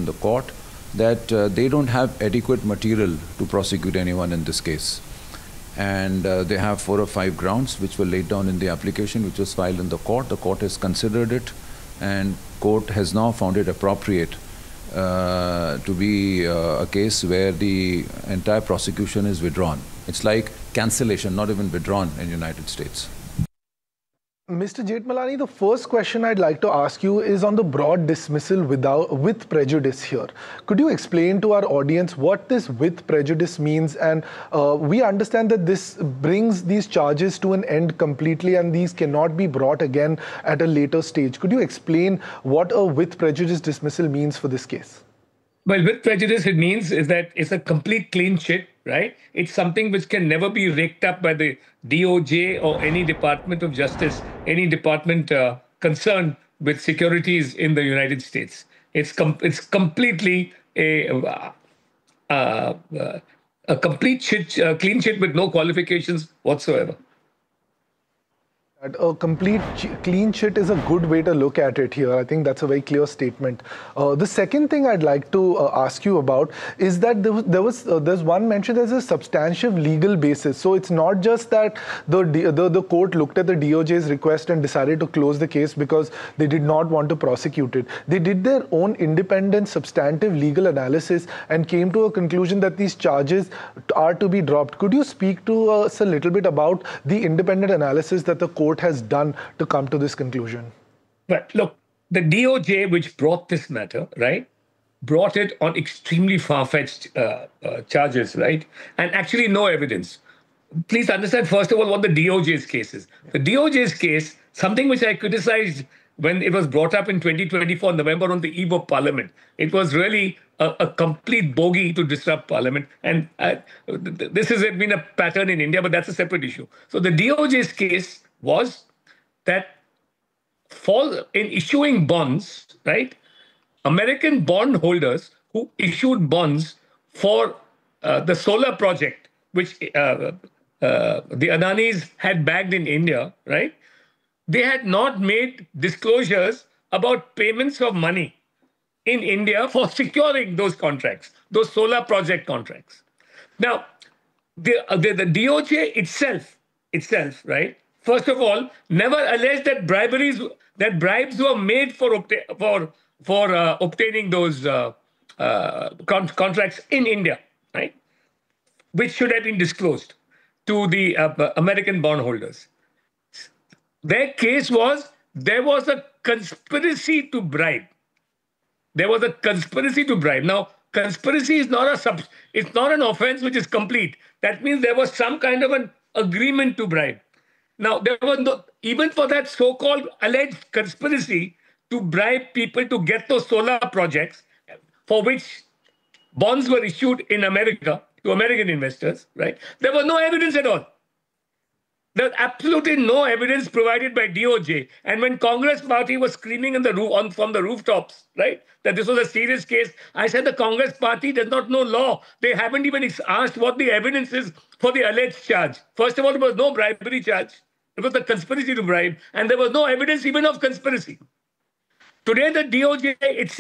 the court that they don't have adequate material to prosecute anyone in this case. And they have 4 or 5 grounds which were laid down in the application which was filed in the court. The court has considered it, and court has now found it appropriate to be a case where the entire prosecution is withdrawn. It's like cancellation, not even withdrawn in the United States. Mr. Jethmalani, the first question I'd like to ask you is on the broad dismissal with prejudice here. Could you explain to our audience what this with prejudice means? And we understand that this brings these charges to an end completely and these cannot be brought again at a later stage. Could you explain what a with prejudice dismissal means for this case? Well, with prejudice, it means is that it's a complete clean sheet, right? It's something which can never be raked up by the DOJ or any Department of Justice, any department concerned with securities in the United States. It's completely a complete sheet, clean sheet with no qualifications whatsoever. A complete clean sheet is a good way to look at it here. I think that's a very clear statement. The second thing I'd like to ask you about is that there's one mention, there's a substantive legal basis. So it's not just that the court looked at the DOJ's request and decided to close the case because they did not want to prosecute it. They did their own independent substantive legal analysis and came to a conclusion that these charges are to be dropped. Could you speak to us a little bit about the independent analysis that the court has done to come to this conclusion? But look, the DOJ, which brought this matter, right, brought it on extremely far-fetched charges, right, and actually no evidence. Please understand, first of all, what the DOJ's case is. The DOJ's case, something which I criticized when it was brought up in 2024 November on the eve of Parliament, it was really a complete bogey to disrupt Parliament. And this has been a pattern in India, but that's a separate issue. So the DOJ's case was that in issuing bonds, right, American bond holders who issued bonds for the solar project, which the Adanis had bagged in India, right, they had not made disclosures about payments of money in India for securing those contracts, those solar project contracts. Now, the DOJ itself, right, first of all, never alleged that bribes were made for obtaining those contracts in India, right? Which should have been disclosed to the American bondholders. Their case was there was a conspiracy to bribe. There was a conspiracy to bribe. Now, conspiracy is not it's not an offense which is complete. That means there was some kind of an agreement to bribe. Now, there was no, even for that so-called alleged conspiracy to bribe people to get those solar projects for which bonds were issued in America to American investors, right? There was no evidence at all. There was absolutely no evidence provided by DOJ. And when Congress party was screaming from the rooftops, right, that this was a serious case, I said the Congress party does not know law. They haven't even asked what the evidence is for the alleged charge. First of all, there was no bribery charge. It was a conspiracy to bribe. And there was no evidence even of conspiracy. Today, the DOJ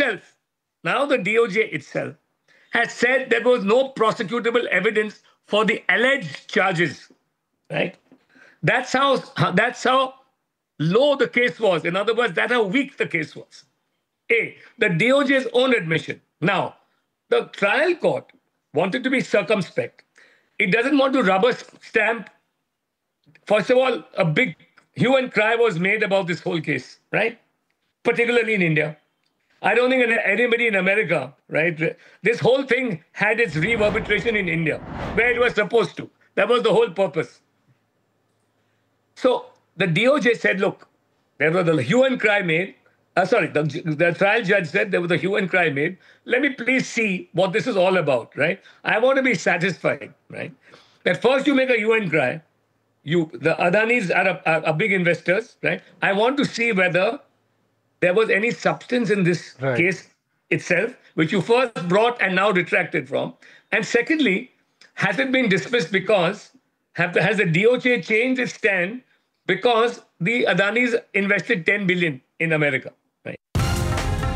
itself has said there was no prosecutable evidence for the alleged charges, right? That's how low the case was. In other words, that's how weak the case was. The DOJ's own admission. Now, the trial court wanted to be circumspect. It doesn't want to rubber stamp. First of all, a big hue and cry was made about this whole case, right? Particularly in India. I don't think anybody in America, right? This whole thing had its reverberation in India, where it was supposed to. That was the whole purpose. So the DOJ said, look, there was a hue and cry made. The trial judge said there was a hue and cry made. Let me please see what this is all about, right? I want to be satisfied, right? That first you make a hue and cry. The Adanis are big investors, right? I want to see whether there was any substance in this case itself, which you first brought and now retracted from. And secondly, has it been dismissed because, has the DOJ changed its stand because the Adanis invested $10 billion in America?